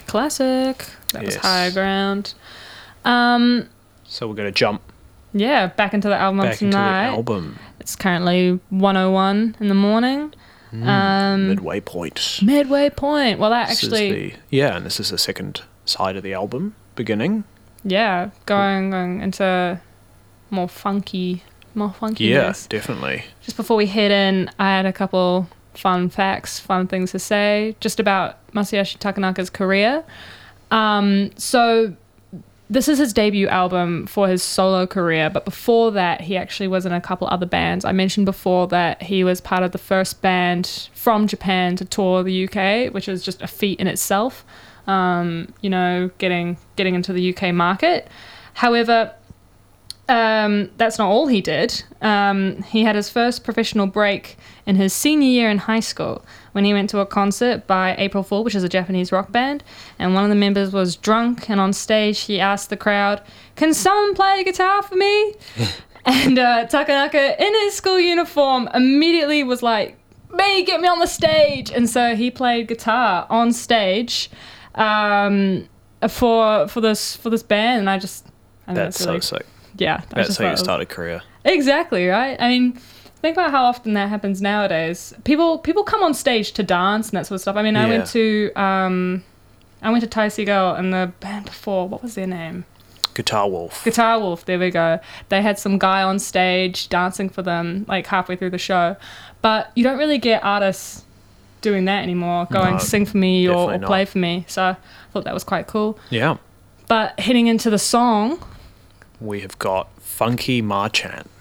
Classic. That was Yes. Higher Ground. So we're going to jump Yeah, back into the album back into the tonight. album. It's currently 1:01 in the morning. Midway Point. Midway Point. Well, that This is actually, and this is the second side of the album beginning. yeah, going into more funky. Yeah, definitely. Just before we head in, I had a couple fun facts, fun things to say just about Masayoshi Takanaka's career. So this is his debut album for his solo career, but before that, he actually was in a couple other bands. I mentioned before that he was part of the first band from Japan to tour the UK, which is just a feat in itself, getting into the UK market. However, that's not all he did. He had his first professional break in his senior year in high school when he went to a concert by April Fool, which is a Japanese rock band, and one of the members was drunk, and on stage he asked the crowd, "Can someone play guitar for me?" And Takanaka, in his school uniform, immediately was like, "Me, get me on the stage!" And so he played guitar on stage for this band, and I think That's really, so sick. yeah. That's how you start a career. Exactly, right? I mean, think about how often that happens nowadays. People come on stage to dance and that sort of stuff. I mean, I went to Tai Seagull and the band before, what was their name? Guitar Wolf. Guitar Wolf, there we go. They had some guy on stage dancing for them like halfway through the show. But you don't really get artists doing that anymore, going No, sing for me or definitely play not. for me. So I thought that was quite cool. Yeah. But heading into the song, We have got Funky Marchant.